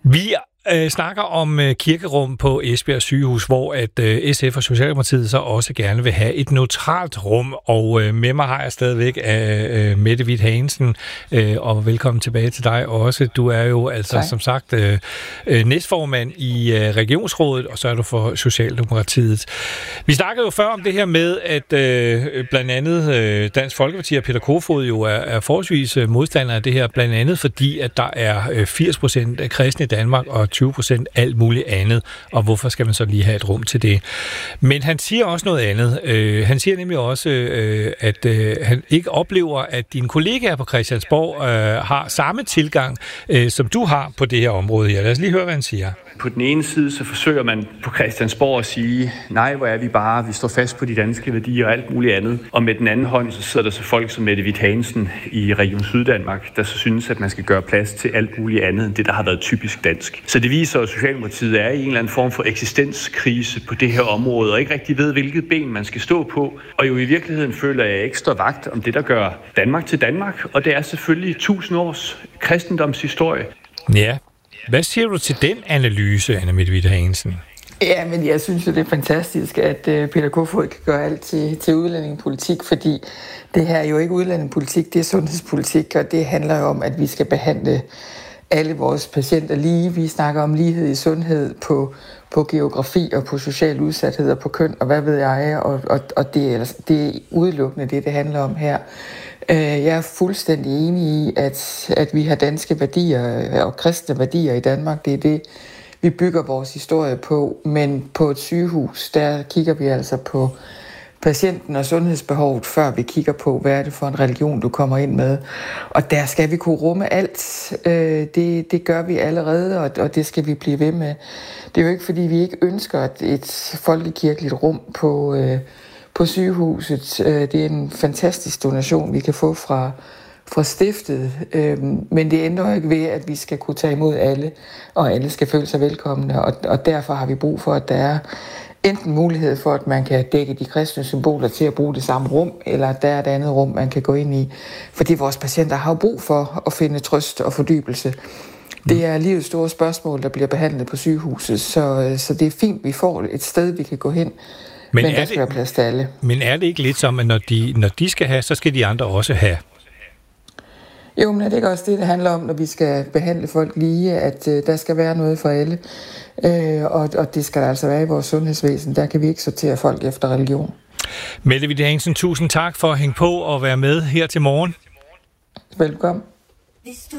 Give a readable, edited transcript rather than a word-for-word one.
Vi snakker om kirkerum på Esbjerg sygehus, hvor at SF og Socialdemokratiet så også gerne vil have et neutralt rum. Og med mig har jeg stadigvæk Mette Hvidt Haagensen, og velkommen tilbage til dig også. Du er jo altså som sagt næstformand i regionsrådet, og så er du for Socialdemokratiet. Vi snakkede jo før om det her med, at blandt andet Dansk Folkeparti og Peter Kofod jo er forholdsvis modstandere af det her, blandt andet fordi, at der er 80% af kristne i Danmark og 20% alt muligt andet, og hvorfor skal man så lige have et rum til det? Men han siger også noget andet. Han siger nemlig også, at han ikke oplever, at dine kollegaer på Christiansborg har samme tilgang, som du har på det her område her. Lad os lige høre, hvad han siger. På den ene side, så forsøger man på Christiansborg at sige, nej, hvor er vi bare, vi står fast på de danske værdier og alt muligt andet. Og med den anden hånd, så sidder der så folk som Mette Hvidt Haagensen i Region Syddanmark, der så synes, at man skal gøre plads til alt muligt andet, end det, der har været typisk dansk. Så det viser, at Socialdemokratiet er i en eller anden form for eksistenskrise på det her område, og ikke rigtig ved, hvilket ben man skal stå på. Og jo i virkeligheden føler jeg ikke står vagt om det, der gør Danmark til Danmark, og det er selvfølgelig 1000 års kristendomshistorie. Ja. Hvad siger du til den analyse, Anna Mette Hvidt Haagensen? Ja, men jeg synes jo, det er fantastisk, at Peter Kofod kan gøre alt til udlændingepolitik, fordi det her er jo ikke udlændingepolitik, det er sundhedspolitik, og det handler jo om, at vi skal behandle alle vores patienter lige. Vi snakker om lighed i sundhed, på geografi og på social udsathed og på køn, og hvad ved jeg, og det er udelukkende det handler om her. Jeg er fuldstændig enig i, at vi har danske værdier og kristne værdier i Danmark. Det er det, vi bygger vores historie på. Men på et sygehus, der kigger vi altså på patienten og sundhedsbehovet, før vi kigger på, hvad er det for en religion, du kommer ind med. Og der skal vi kunne rumme alt. Det gør vi allerede, og det skal vi blive ved med. Det er jo ikke, fordi vi ikke ønsker et folkekirkeligt rum på sygehuset. Det er en fantastisk donation, vi kan få fra stiftet, men det ændrer ikke ved, at vi skal kunne tage imod alle, og alle skal føle sig velkomne, og derfor har vi brug for, at der er enten mulighed for, at man kan dække de kristne symboler til at bruge det samme rum, eller at der er et andet rum, man kan gå ind i, fordi vores patienter har brug for at finde trøst og fordybelse. Det er livets store spørgsmål, der bliver behandlet på sygehuset, så det er fint, vi får et sted, vi kan gå hen, men der skal være plads til alle. Men er det ikke lidt som, at når de skal have, så skal de andre også have? Jo, men er det ikke også det handler om, når vi skal behandle folk lige, at der skal være noget for alle, og det skal der altså være i vores sundhedsvæsen. Der kan vi ikke sortere folk efter religion. Mette Hvidt Haagensen, tusind tak for at hænge på og være med her til morgen. Velkommen.